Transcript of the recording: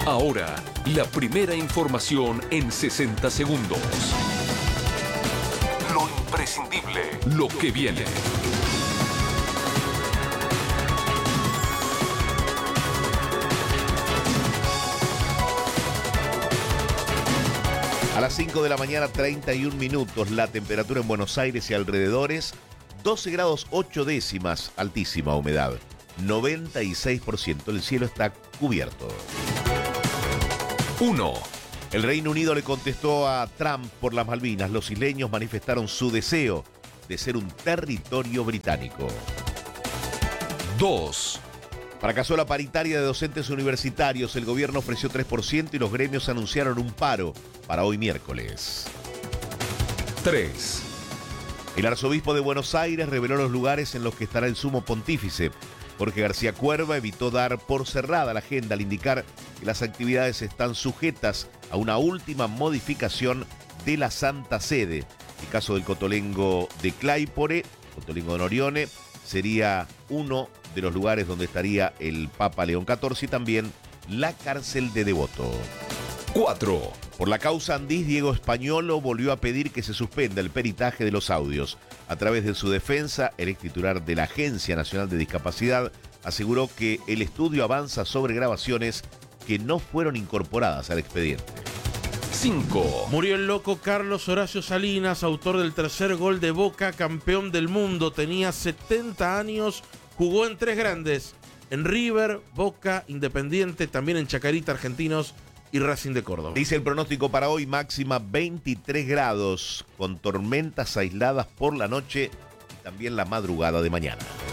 Ahora, la primera información en 60 segundos. Lo imprescindible, lo que viene. A las 5 de la mañana, 31 minutos, la temperatura en Buenos Aires y alrededores, 12 grados 8 décimas, altísima humedad, 96%, el cielo está cubierto. 1. El Reino Unido le contestó a Trump por las Malvinas. Los isleños manifestaron su deseo de ser un territorio británico. 2. Fracasó la paritaria de docentes universitarios. El gobierno ofreció 3% y los gremios anunciaron un paro para hoy miércoles. 3. El arzobispo de Buenos Aires reveló los lugares en los que estará el sumo pontífice. Jorge García Cuerva evitó dar por cerrada la agenda al indicar que las actividades están sujetas a una última modificación de la Santa Sede. El caso del Cotolengo de Claypore, Cotolengo de Norione, sería uno de los lugares donde estaría el Papa León XIV y también la cárcel de Devoto. 4. Por la causa Andís, Diego Españolo volvió a pedir que se suspenda el peritaje de los audios. A través de su defensa, el extitular de la Agencia Nacional de Discapacidad aseguró que el estudio avanza sobre grabaciones que no fueron incorporadas al expediente. 5. Murió el loco Carlos Horacio Salinas, autor del tercer gol de Boca, campeón del mundo. Tenía 70 años, jugó en 3 grandes, en River, Boca, Independiente, también en Chacarita, Argentinos y Racing de Córdoba. Dice el pronóstico para hoy, máxima 23 grados, con tormentas aisladas por la noche y también la madrugada de mañana.